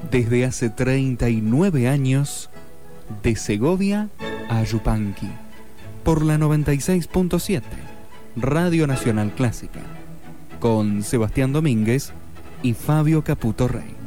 Desde hace 39 años, de Segovia a Yupanqui, por la 96.7, Radio Nacional Clásica, con Sebastián Domínguez y Fabio Caputo Rey.